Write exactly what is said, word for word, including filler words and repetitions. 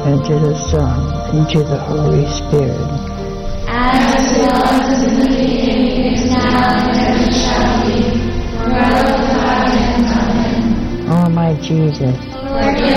and to the Son, and to the Holy Spirit. As it was in the beginning, is now, and ever shall be, world without end. Amen. O my Jesus, forgive